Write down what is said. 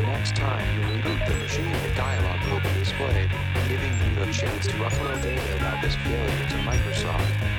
The next time you reboot the machine, a dialog will be displayed, giving you a chance to upload data about this failure to Microsoft.